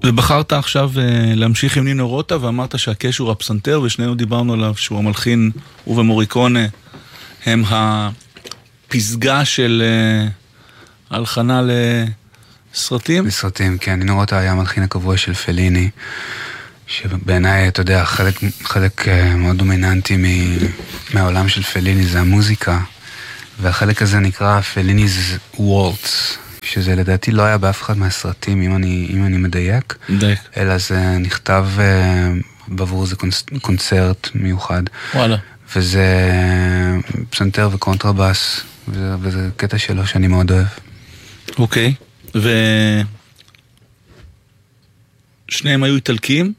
ובחרת עכשיו להמשיך עם נינו רוטה, ואמרת שהקש הוא הפסנתר, ושנינו דיברנו עליו שהוא המלחין, ומוריקונה הם הפסגה של הלחנה לסרטים. לסרטים, כן. נינו רוטה היה המלחין הקבוע של פליני, שבעיניי, אתה יודע, חלק מאוד דומיננטי מהעולם של פליני זה המוזיקה, והחלק הזה נקרא פליני's וולטס, שזה לדעתי לא היה באף אחד מהסרטים, אם אני מדייק, אלא זה נכתב בעבור זה קונצרט מיוחד. וואלה. וזה פסנתר וקונטרבאס, וזה קטע שלו שאני מאוד אוהב. אוקיי, ושניהם היו איטלקים?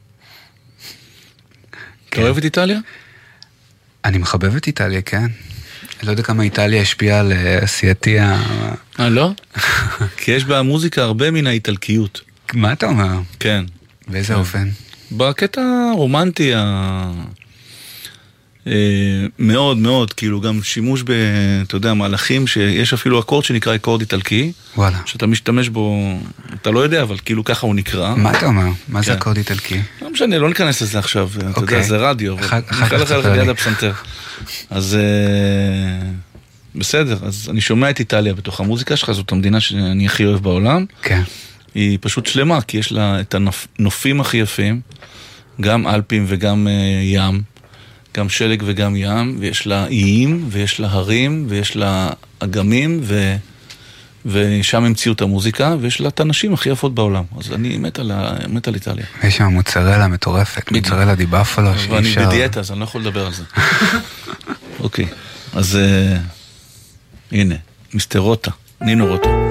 אתה אוהב את איטליה? אני מחבב את איטליה, כן. אני לא יודע כמה איטליה השפיעה על עשייתי לא? כי יש במוזיקה הרבה מן האיטלקיות. מה אתה אומר? כן. באיזה אופן? בקטע הרומנטי מאוד מאוד, כאילו גם שימוש אתה יודע, מהלכים שיש אפילו אקורד שנקרא אקורד איטלקי. וואלה. שאתה משתמש בו, אתה לא יודע, אבל כאילו ככה הוא נקרא. מה אתה אומר? מה זה אקורד איטלקי? לא משנה, לא ניכנס לזה עכשיו, אתה יודע, זה רדיו. אחר כך תספר לי. אז בסדר, אז אני שומע את איטליה בתוך המוזיקה שלך, זאת המדינה שאני הכי אוהב בעולם. כן. היא פשוט שלמה, כי יש לה את הנופים הכי יפים, גם אלפים וגם ים, גם שלג וגם ים, ויש לה איים, ויש לה הרים, ויש לה אגמים, ושם המציאו את המוזיקה, ויש לה את הנשים הכי יפות בעולם. אז אני מת על איטליה. יש שם מוצרלה מטורפת, מוצרלה די באפלו. ואני בדיאטה, אז אני לא יכול לדבר על זה. אוקיי, אז הנה, מיסטר רוטה, נינו רוטה.